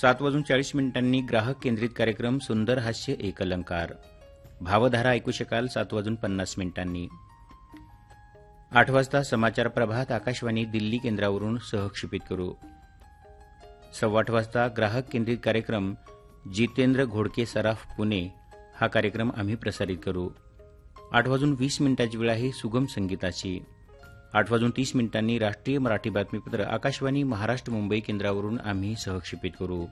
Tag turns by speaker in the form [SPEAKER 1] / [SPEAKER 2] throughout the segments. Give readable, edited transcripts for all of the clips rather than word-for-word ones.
[SPEAKER 1] 7:40 ग्राहक केंद्रित कार्यक्रम सुंदर हास्य एक अलंकार. भावधारा ऐकू शकाल 7:50. 8 वाजता समाचार प्रभात आकाशवाणी दिल्ली केंद्रावरून सहक्षेपित करू. 8:15 वाजता ग्राहक केंद्रित कार्यक्रम जितेंद्र घोडके सराफ पुणे हा कार्यक्रम आम्ही प्रसारित करू. 8:20 वेळ आहे सुगम संगीताची. 8:30 राष्ट्रीय मराठी बातमीपत्र आकाशवाणी महाराष्ट्र मुंबई केंद्रावरून आम्ही सहक्षेपित करू.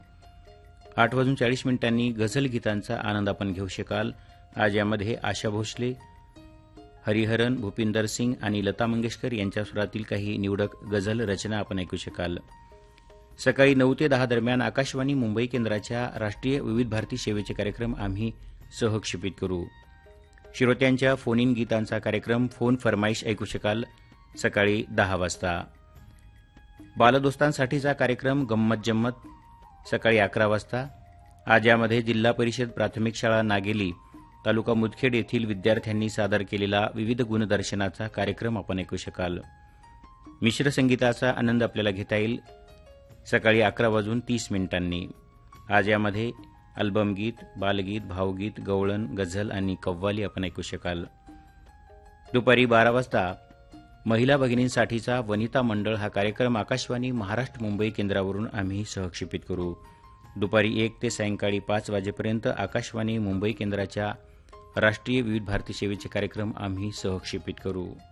[SPEAKER 1] 8:40 गझल गीतांचा आनंद आपण घेऊ शकाल. आज यामध्ये आशा भोसले, हरिहरन, भूपिंदर सिंग आणि लता मंगेशकर यांच्या सुरातील काही निवडक गझल रचना आपण ऐकू शकाल. सकाळी 9 ते 10 दरम्यान आकाशवाणी मुंबई केंद्राच्या राष्ट्रीय विविध भारती सेवेचे कार्यक्रम आम्ही सहक्षेपित करू. श्रोत्यांच्या फोन इन गीतांचा कार्यक्रम फोन फरमाईश ऐकू शकाल सकाळी 10 वाजता. बालदोस्तांसाठीचा कार्यक्रम गंमत जम्मत सकाळी 11 वाजता. आज यामध्ये जिल्हा परिषद प्राथमिक शाळा नागेली तालुका मुदखेड येथील विद्यार्थ्यांनी सादर केलेला विविध गुणदर्शनाचा कार्यक्रम आपण ऐकू शकाल. मिश्र संगीताचा आनंद आपल्याला घेता येईल सकाळी 11:30. आज यामध्ये अल्बम गीत, बालगीत, भावगीत, गवळण, गझल आणि कव्वाली आपण ऐकू शकाल. दुपारी 12 वाजता महिला भगिनींसाठीचा वनिता मंडळ हा कार्यक्रम आकाशवाणी महाराष्ट्र मुंबई केंद्रावरून आम्ही सहक्षेपित करू. दुपारी 1 ते सायंकाळी 5 वाजेपर्यंत आकाशवाणी मुंबई केंद्राच्या राष्ट्रीय विविध भारती सेवेचे कार्यक्रम आम्ही सहक्षेपित करू.